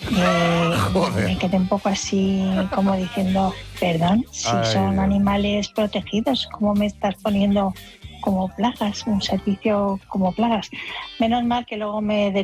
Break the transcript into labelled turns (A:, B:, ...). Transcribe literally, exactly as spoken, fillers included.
A: Eh,
B: Joder.
A: me quedé un poco así como diciendo, perdón, si
B: Ay,
A: son
B: Dios.
A: animales protegidos, ¿cómo me estás poniendo como plagas, un servicio como plagas? Menos mal que luego me